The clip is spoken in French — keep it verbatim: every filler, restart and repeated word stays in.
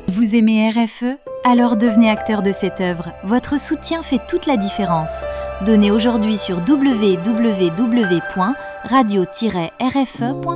Vous aimez R F E? Alors devenez acteur de cette œuvre. Votre soutien fait toute la différence. Donnez aujourd'hui sur w w w point radio tiret r f e point com.